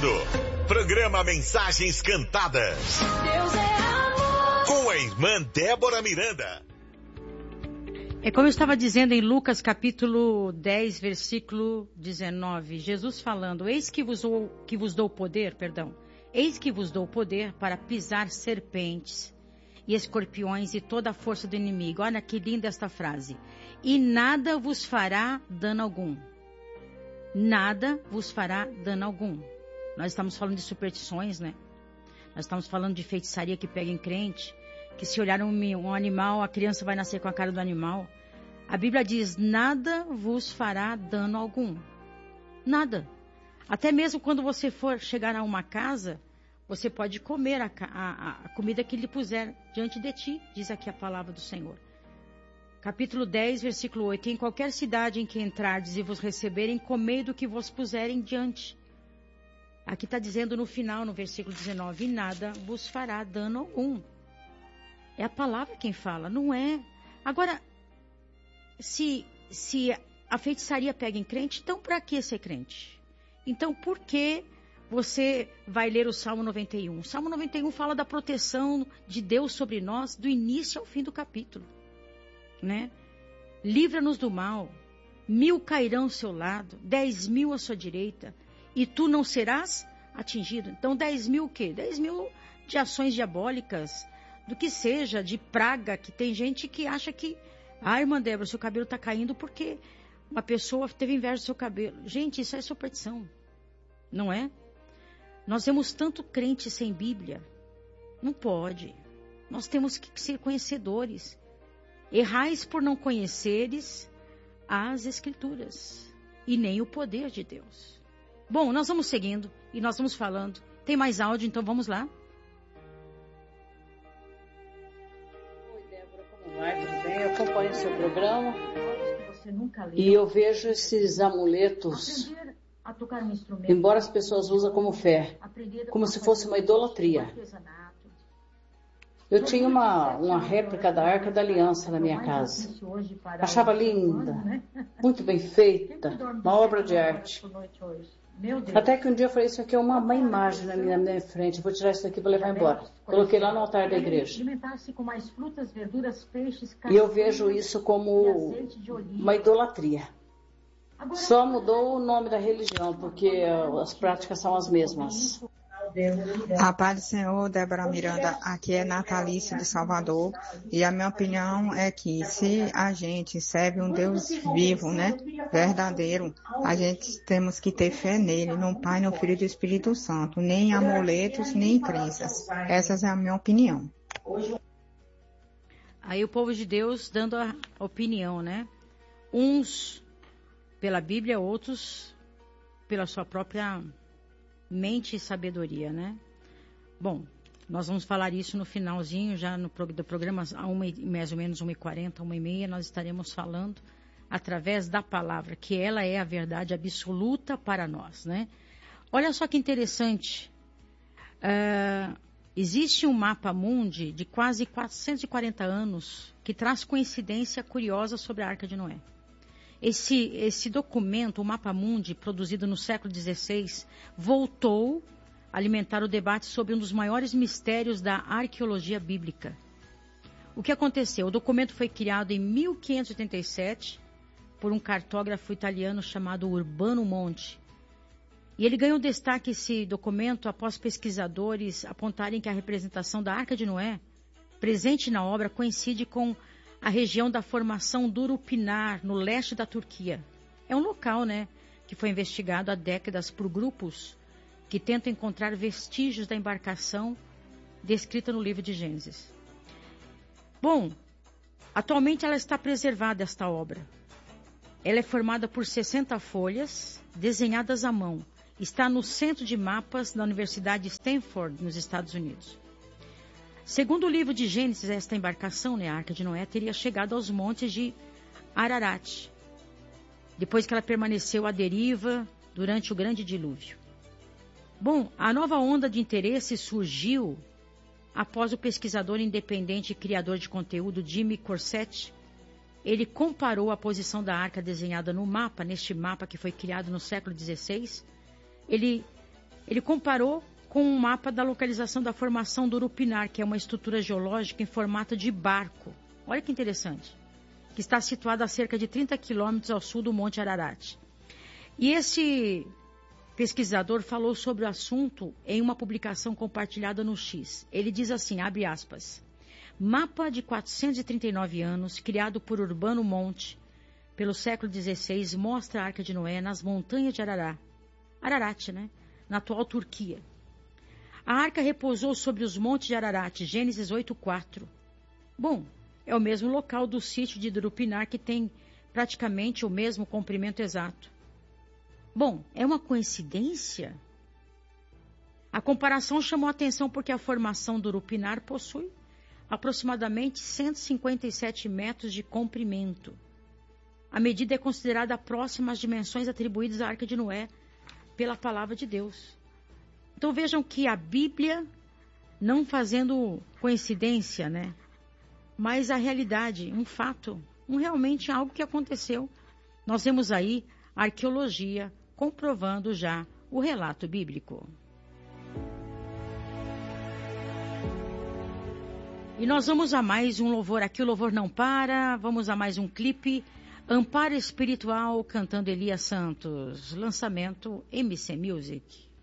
ouvindo programa Mensagens Cantadas. Deus é amor. Com a irmã Débora Miranda. É como eu estava dizendo em Lucas capítulo 10, versículo 19. Jesus falando, eis que vos dou poder para pisar serpentes e escorpiões e toda a força do inimigo. Olha que linda esta frase. E nada vos fará dano algum. Nada vos fará dano algum. Nós estamos falando de superstições, né? Nós estamos falando de feitiçaria que pega em crente, que se olhar um animal, a criança vai nascer com a cara do animal. A Bíblia diz, nada vos fará dano algum. Nada. Até mesmo quando você for chegar a uma casa, você pode comer a comida que lhe puser diante de ti, diz aqui a palavra do Senhor. Capítulo 10, versículo 8. Em qualquer cidade em que entrardes e vos receberem, comei do que vos puserem diante. Aqui está dizendo no final, no versículo 19, e nada vos fará dano algum. É a palavra quem fala, não é? Agora, se a feitiçaria pega em crente, então para que ser crente? Então por que você vai ler o Salmo 91? O Salmo 91 fala da proteção de Deus sobre nós do início ao fim do capítulo, né? Livra-nos do mal, 1000 cairão ao seu lado, 10.000 à sua direita, e tu não serás atingido. Então 10.000 o quê? 10.000 de ações diabólicas, do que seja, de praga, que tem gente que acha que, irmã Débora, seu cabelo está caindo porque uma pessoa teve inveja do seu cabelo. Gente, isso é superstição, não é? Nós vemos tanto crente sem Bíblia. Não pode. Nós temos que ser conhecedores. Errais por não conheceres as Escrituras e nem o poder de Deus. Bom, nós vamos seguindo e nós vamos falando. Tem mais áudio, então vamos lá. Oi, Débora, como vai? Tudo bem? Eu acompanho o seu programa e eu vejo esses amuletos, embora as pessoas usem como fé, como se fosse uma idolatria. Eu tinha uma réplica da Arca da Aliança na minha casa. Achava linda, muito bem feita, uma obra de arte. Até que um dia eu falei, isso aqui é uma imagem na minha frente, vou tirar isso daqui e vou levar embora. Coloquei lá no altar da igreja. E eu vejo isso como uma idolatria. Só mudou o nome da religião, porque as práticas são as mesmas. A paz do Senhor, Débora Miranda, aqui é Natalício de Salvador, e a minha opinião é que se a gente serve um Deus vivo, né, verdadeiro, a gente temos que ter fé nele, no Pai, no Filho e no Espírito Santo, nem em amuletos, nem em crenças. Essa é a minha opinião. Aí o povo de Deus dando a opinião, né? Uns pela Bíblia, outros pela sua própria mente e sabedoria, né? Bom, nós vamos falar isso no finalzinho, já do programa, mais ou menos 1h40, 1h30, nós estaremos falando através da palavra, que ela é a verdade absoluta para nós, né? Olha só que interessante, existe um mapa mundi de quase 440 anos que traz coincidência curiosa sobre a Arca de Noé. Esse documento, o Mapa Mundi, produzido no século XVI, voltou a alimentar o debate sobre um dos maiores mistérios da arqueologia bíblica. O que aconteceu? O documento foi criado em 1587 por um cartógrafo italiano chamado Urbano Monti. E ele ganhou destaque, esse documento, após pesquisadores apontarem que a representação da Arca de Noé, presente na obra, coincide com a região da formação do Urupinar, no leste da Turquia. É um local, né, que foi investigado há décadas por grupos que tentam encontrar vestígios da embarcação descrita no livro de Gênesis. Bom, atualmente ela está preservada, esta obra. Ela é formada por 60 folhas, desenhadas à mão. Está no Centro de Mapas da Universidade de Stanford, nos Estados Unidos. Segundo o livro de Gênesis, esta embarcação, né, a Arca de Noé, teria chegado aos montes de Ararat, depois que ela permaneceu à deriva durante o grande dilúvio. Bom, a nova onda de interesse surgiu após o pesquisador independente e criador de conteúdo Jimmy Corsetti. Ele comparou a posição da arca desenhada no mapa, neste mapa que foi criado no século XVI. Ele Ele comparou com um mapa da localização da formação do Urupinar, que é uma estrutura geológica em formato de barco. Olha que interessante. Que está situada a cerca de 30 quilômetros ao sul do Monte Ararat. E esse pesquisador falou sobre o assunto em uma publicação compartilhada no X. Ele diz assim, abre aspas, mapa de 439 anos, criado por Urbano Monte, pelo século XVI, mostra a Arca de Noé nas montanhas de Ararat, né? Na atual Turquia. A arca repousou sobre os montes de Ararat, Gênesis 8:4. Bom, é o mesmo local do sítio de Urupinar, que tem praticamente o mesmo comprimento exato. Bom, é uma coincidência? A comparação chamou a atenção porque a formação do Urupinar possui aproximadamente 157 metros de comprimento. A medida é considerada próxima às dimensões atribuídas à Arca de Noé pela palavra de Deus. Então vejam que a Bíblia, não fazendo coincidência, né? Mas a realidade, um fato, realmente algo que aconteceu. Nós temos aí a arqueologia comprovando já o relato bíblico. E nós vamos a mais um louvor aqui, o louvor não para, vamos a mais um clipe, Amparo Espiritual, cantando Elias Santos, lançamento MC Music.